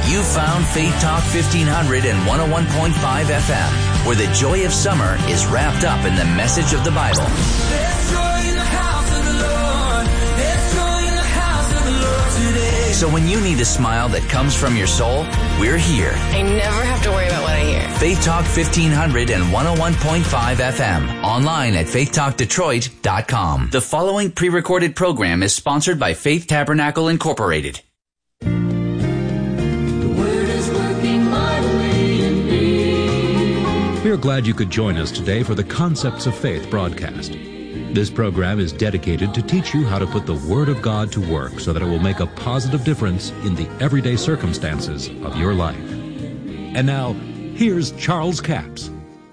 You found Faith Talk 1500 and 101.5 FM, where the joy of summer is wrapped up in the message of the Bible. There's joy in the house of the Lord. There's joy in the house of the Lord today. So when you need a smile that comes from your soul, we're here. I never have to worry about what I hear. Faith Talk 1500 and 101.5 FM. Online at faithtalkdetroit.com. The following pre-recorded program is sponsored by Faith Tabernacle Incorporated. We are glad you could join us today for the Concepts of Faith broadcast. This program is dedicated to teach you how to put the Word of God to work so that it will make a positive difference in the everyday circumstances of your life. And now, here's Charles Capps.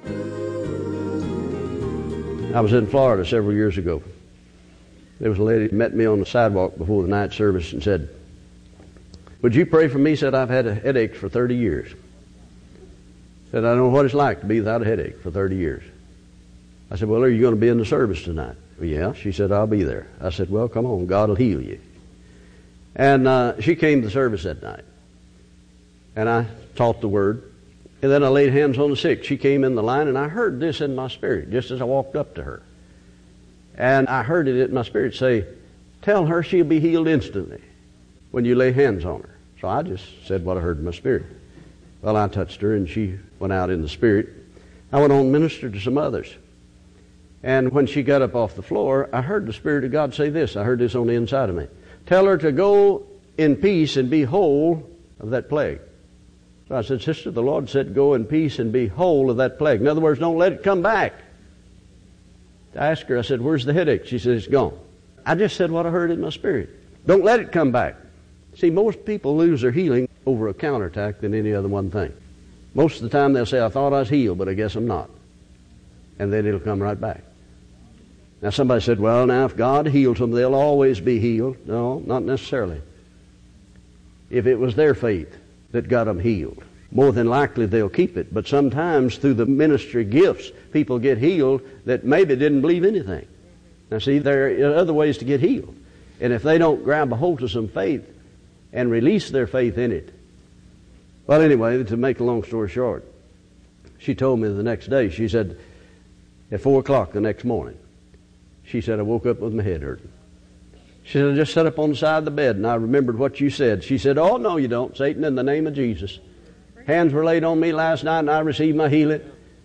I was in Florida several years ago. There was a lady who met me on the sidewalk before the night service and said, "Would you pray for me?" Said, "I've had a headache for 30 years. Said, "I don't know what it's like to be without a headache for 30 years. I said, "Well, are you going to be in the service tonight?" "Well, yeah." She said, "I'll be there." I said, "Well, come on, God will heal you." And she came to the service that night. And I taught the Word. And then I laid hands on the sick. She came in the line, and I heard this in my spirit just as I walked up to her. And I heard it in my spirit say, "Tell her she'll be healed instantly when you lay hands on her." So I just said what I heard in my spirit. Well, I touched her, and she went out in the spirit. I went on and ministered to some others. And when she got up off the floor, I heard the Spirit of God say this. I heard this on the inside of me. "Tell her to go in peace and be whole of that plague." So I said, "Sister, the Lord said go in peace and be whole of that plague." In other words, don't let it come back. I asked her, I said, "Where's the headache?" She said, "It's gone." I just said what I heard in my spirit. Don't let it come back. See, most people lose their healing over a counterattack than any other one thing. Most of the time they'll say, "I thought I was healed, but I guess I'm not." And then it'll come right back. Now somebody said, "Well, now if God heals them, they'll always be healed." No, not necessarily. If it was their faith that got them healed, more than likely they'll keep it. But sometimes through the ministry gifts, people get healed that maybe didn't believe anything. Now see, there are other ways to get healed. And if they don't grab a hold of some faith and release their faith in it. Well, anyway, to make a long story short, she told me the next day, she said, at 4 o'clock the next morning, she said, "I woke up with my head hurting." She said, "I just sat up on the side of the bed and I remembered what you said." She said, "Oh, no, you don't, Satan, in the name of Jesus. Hands were laid on me last night and I received my healing.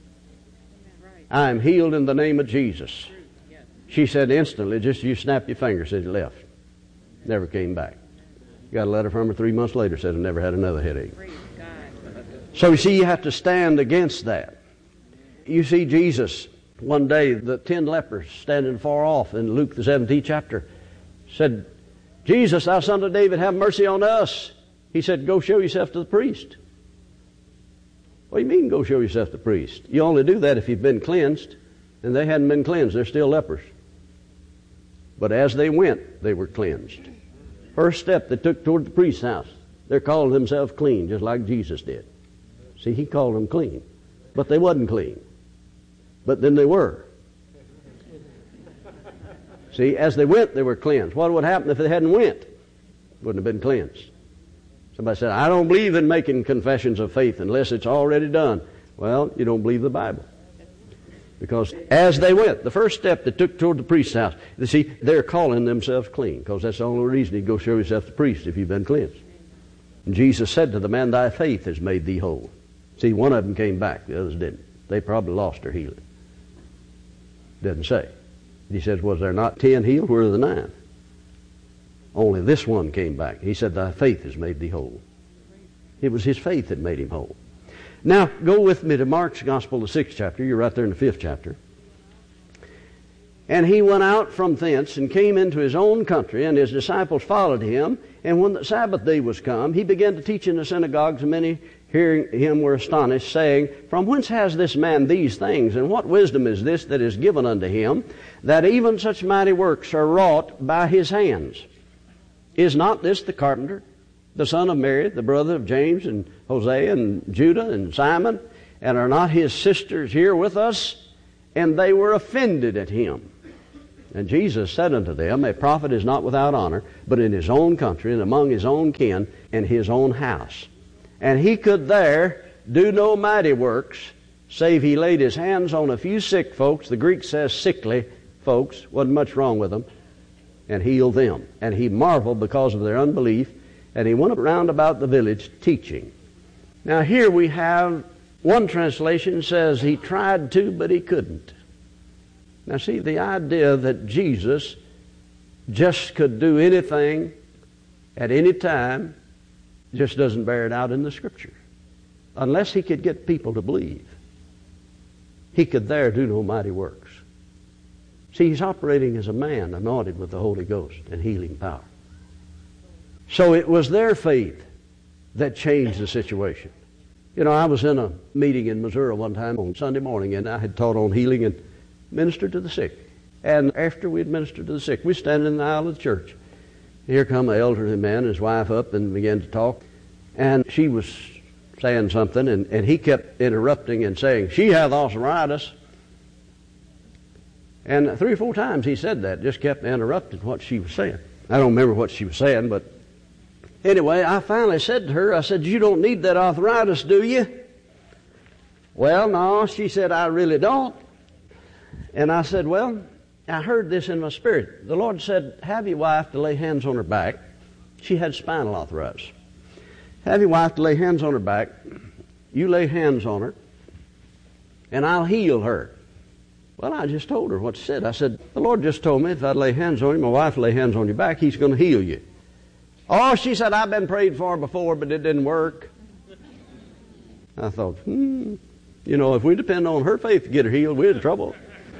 I am healed in the name of Jesus." She said instantly, just you snap your finger, said it left. Never came back. Got a letter from her 3 months later, said I never had another headache. So you see, you have to stand against that. You see Jesus, one day, the 10 lepers standing far off in Luke the 17th chapter, said, "Jesus, thou son of David, have mercy on us." He said, "Go show yourself to the priest." What do you mean, go show yourself to the priest? You only do that if you've been cleansed, and they hadn't been cleansed. They're still lepers. But as they went, they were cleansed. First step they took toward the priest's house. They're calling themselves clean, just like Jesus did. See, he called them clean. But they wasn't clean. But then they were. See, as they went, they were cleansed. What would happen if they hadn't went? Wouldn't have been cleansed. Somebody said, "I don't believe in making confessions of faith unless it's already done." Well, you don't believe the Bible. Because as they went, the first step they took toward the priest's house, you see, they're calling themselves clean, because that's the only reason you go show yourself to the priest if you've been cleansed. And Jesus said to the man, "Thy faith has made thee whole." See, one of them came back, the others didn't. They probably lost their healing. Doesn't say. He says, "Was there not 10 healed? Where are the 9? Only this one came back." He said, "Thy faith has made thee whole." It was his faith that made him whole. Now, go with me to Mark's Gospel, the 6th chapter. You're right there in the 5th chapter. "And he went out from thence and came into his own country, and his disciples followed him. And when the Sabbath day was come, he began to teach in the synagogues, and many hearing him were astonished, saying, From whence has this man these things? And what wisdom is this that is given unto him, that even such mighty works are wrought by his hands? Is not this the carpenter, the son of Mary, the brother of James and Hosea and Judah and Simon? And are not his sisters here with us? And they were offended at him. And Jesus said unto them, A prophet is not without honor, but in his own country and among his own kin and his own house. And he could there do no mighty works, save he laid his hands on a few sick folks. The Greek says sickly folks, wasn't much wrong with them, and healed them. And he marveled because of their unbelief, and he went around about the village teaching. Now here we have one translation says he tried to, but he couldn't. Now see, the idea that Jesus just could do anything at any time just doesn't bear it out in the Scripture. Unless he could get people to believe, he could there do no mighty works. See, he's operating as a man anointed with the Holy Ghost and healing power. So it was their faith that changed the situation. You know, I was in a meeting in Missouri one time on Sunday morning, and I had taught on healing and ministered to the sick. And after we had ministered to the sick, we stand in the aisle of the church. Here come an elderly man and his wife up and began to talk. And she was saying something, and he kept interrupting and saying, "She hath arthritis." And 3 or 4 times he said that, just kept interrupting what she was saying. I don't remember what she was saying, but anyway, I finally said to her, I said, "You don't need that arthritis, do you?" "Well, no," she said, "I really don't." And I said, "Well, I heard this in my spirit. The Lord said, have your wife to lay hands on her back." She had spinal arthritis. "Have your wife to lay hands on her back. You lay hands on her, and I'll heal her." Well, I just told her what she said. I said, "The Lord just told me if I'd lay hands on you, my wife lay hands on your back, He's going to heal you." "Oh," she said, "I've been prayed for before, but it didn't work." I thought, you know, if we depend on her faith to get her healed, we're in trouble.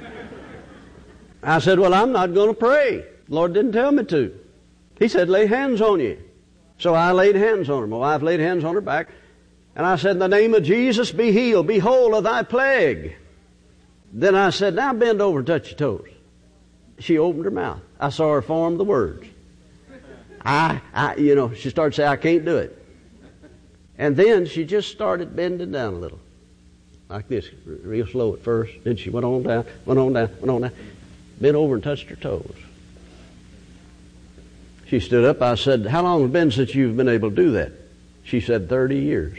I said, "Well, I'm not going to pray. The Lord didn't tell me to. He said, lay hands on you." So I laid hands on her. My wife laid hands on her back. And I said, "In the name of Jesus, be healed. Be whole of thy plague." Then I said, "Now bend over and touch your toes." She opened her mouth. I saw her form the words. She started saying, "I can't do it." And then she just started bending down a little. Like this, real slow at first. Then she went on down, went on down, went on down. Bent over and touched her toes. She stood up. I said, "How long has it been since you've been able to do that?" She said, 30 years.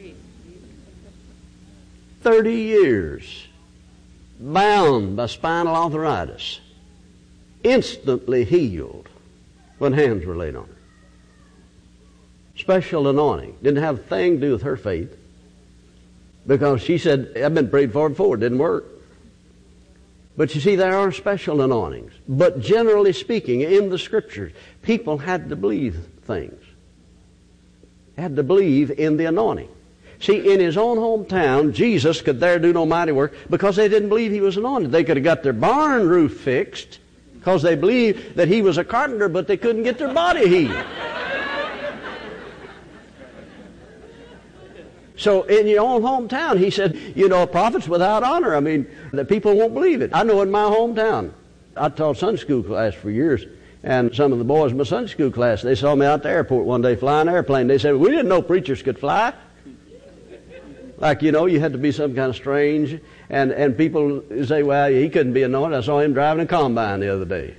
30 years. Bound by spinal arthritis. Instantly healed when hands were laid on her. Special anointing. Didn't have a thing to do with her faith. Because she said, "I've been prayed for before. It didn't work." But you see, there are special anointings. But generally speaking, in the Scriptures, people had to believe things. Had to believe in the anointing. See, in his own hometown, Jesus could there do no mighty work because they didn't believe he was anointed. They could have got their barn roof fixed because they believed that he was a carpenter, but they couldn't get their body healed. So in your own hometown, he said, you know, a prophet's without honor. I mean, the people won't believe it. I know in my hometown, I taught Sunday school class for years, and some of the boys in my Sunday school class, they saw me out at the airport one day flying an airplane. They said, "We didn't know preachers could fly." Like, you know, you had to be some kind of strange. And people say, "Well, he couldn't be anointed. I saw him driving a combine the other day."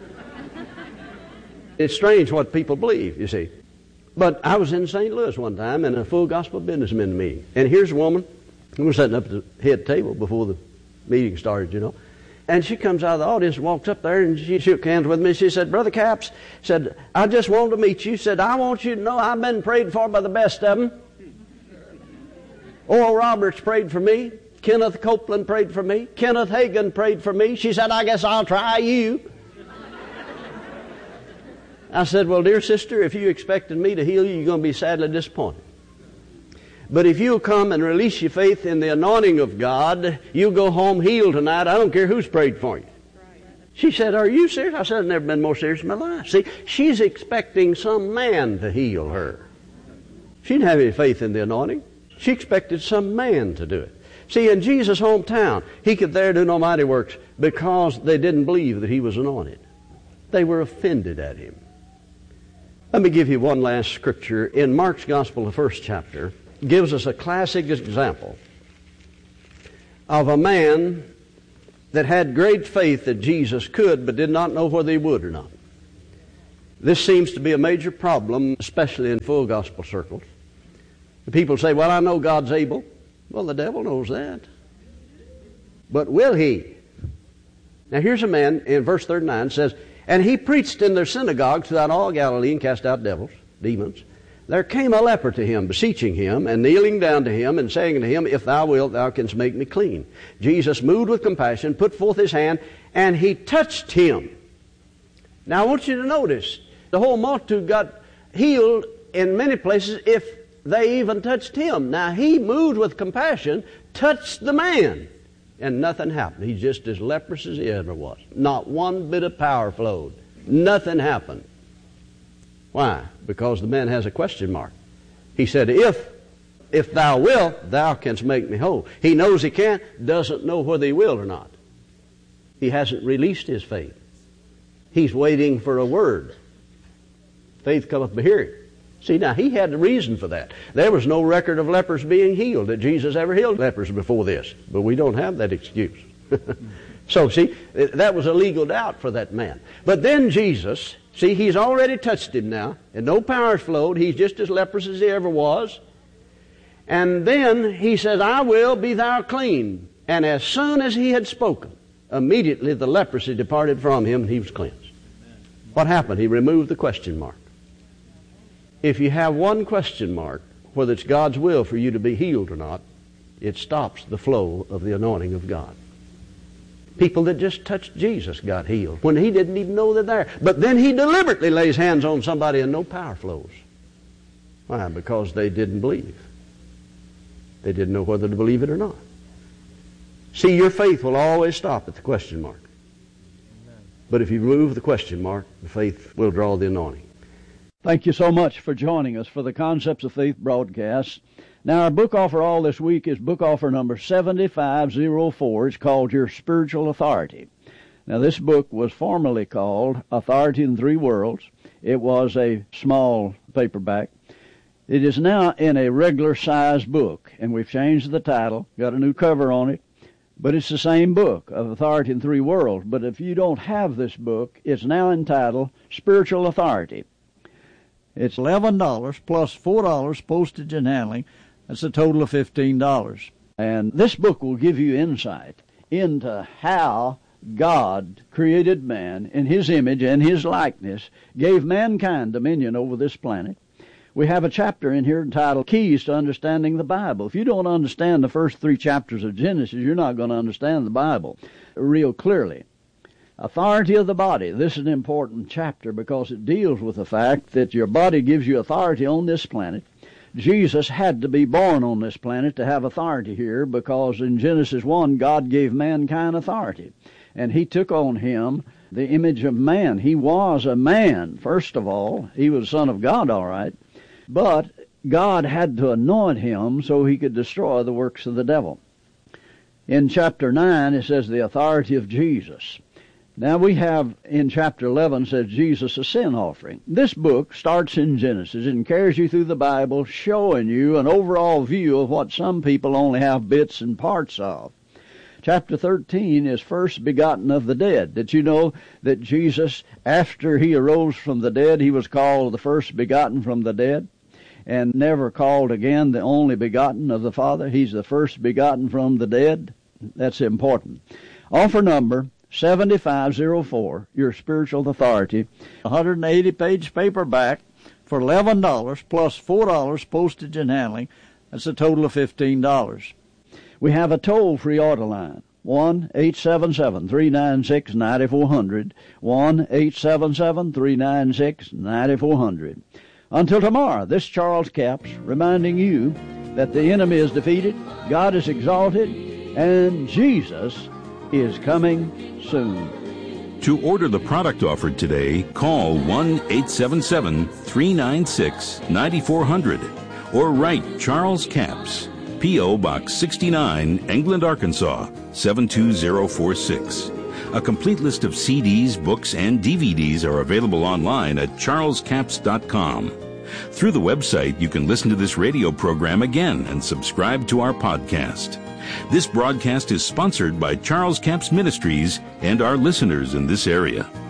It's strange what people believe, you see. But I was in St. Louis one time in a full gospel businessmen meeting. And here's a woman who was sitting up at the head table before the meeting started, you know. And she comes out of the audience and walks up there and she shook hands with me. She said, "Brother Capps," said, "I just wanted to meet you." Said, "I want you to know I've been prayed for by the best of them. Oral Roberts prayed for me. Kenneth Copeland prayed for me. Kenneth Hagin prayed for me." She said, "I guess I'll try you." I said, "Well, dear sister, if you expected me to heal you, you're going to be sadly disappointed. But if you'll come and release your faith in the anointing of God, you'll go home healed tonight. I don't care who's prayed for you." She said, "Are you serious?" I said, "I've never been more serious in my life." See, she's expecting some man to heal her. She didn't have any faith in the anointing. She expected some man to do it. See, in Jesus' hometown, he could there do no mighty works because they didn't believe that he was anointed. They were offended at him. Let me give you one last scripture. In Mark's Gospel, the 1st chapter, gives us a classic example of a man that had great faith that Jesus could, but did not know whether he would or not. This seems to be a major problem, especially in full gospel circles. The people say, well, I know God's able. Well, the devil knows that. But will he? Now here's a man in verse 39 says, and he preached in their synagogues throughout all Galilee and cast out demons. There came a leper to him, beseeching him, and kneeling down to him, and saying unto him, if thou wilt, thou canst make me clean. Jesus, moved with compassion, put forth his hand, and he touched him. Now I want you to notice, the whole multitude got healed in many places if they even touched him. Now he, moved with compassion, touched the man, and nothing happened. He's just as leprous as he ever was. Not one bit of power flowed. Nothing happened. Why? Because the man has a question mark. He said, if thou wilt, thou canst make me whole. He knows he can't, doesn't know whether he will or not. He hasn't released his faith. He's waiting for a word. Faith cometh by hearing. See, now he had the reason for that. There was no record of lepers being healed, that Jesus ever healed lepers before this. But we don't have that excuse. So, see, that was a legal doubt for that man. But then Jesus, see, he's already touched him now, and no power's flowed. He's just as leprous as he ever was. And then he says, I will, be thou clean. And as soon as he had spoken, immediately the leprosy departed from him, and he was cleansed. What happened? He removed the question mark. If you have one question mark, whether it's God's will for you to be healed or not, it stops the flow of the anointing of God. People that just touched Jesus got healed when he didn't even know they're there. But then he deliberately lays hands on somebody and no power flows. Why? Because they didn't believe. They didn't know whether to believe it or not. See, your faith will always stop at the question mark. But if you remove the question mark, the faith will draw the anointing. Thank you so much for joining us for the Concepts of Faith broadcast. Now, our book offer all this week is book offer number 7504. It's called Your Spiritual Authority. Now, this book was formerly called Authority in Three Worlds. It was a small paperback. It is now in a regular size book, and we've changed the title, got a new cover on it. But it's the same book of Authority in Three Worlds. But if you don't have this book, it's now entitled Spiritual Authority. It's $11 plus $4 postage and handling. That's a total of $15. And this book will give you insight into how God created man in his image and his likeness, gave mankind dominion over this planet. We have a chapter in here entitled Keys to Understanding the Bible. If you don't understand the first 3 chapters of Genesis, you're not going to understand the Bible real clearly. Authority of the body. This is an important chapter because it deals with the fact that your body gives you authority on this planet. Jesus had to be born on this planet to have authority here because in Genesis 1, God gave mankind authority. And he took on him the image of man. He was a man, first of all. He was the Son of God, all right. But God had to anoint him so he could destroy the works of the devil. In chapter 9, it says the authority of Jesus. Now we have in chapter 11 says Jesus a sin offering. This book starts in Genesis and carries you through the Bible, showing you an overall view of what some people only have bits and parts of. Chapter 13 is first begotten of the dead. Did you know that Jesus, after he arose from the dead, he was called the first begotten from the dead? And never called again the only begotten of the Father. He's the first begotten from the dead. That's important. Offer number 7504, Your Spiritual Authority, 180-page paperback for $11 plus $4 postage and handling. That's a total of $15. We have a toll-free order line, 1-877-396-9400, 1-877-396-9400. Until tomorrow, this Charles Capps reminding you that the enemy is defeated, God is exalted, and Jesus is coming soon. To order the product offered today, call 1-877-396-9400 or write Charles Capps, P.O. Box 69, England, Arkansas, 72046. A complete list of CDs, books, and DVDs are available online at charlescapps.com. Through the website, you can listen to this radio program again and subscribe to our podcast. This broadcast is sponsored by Charles Capps Ministries and our listeners in this area.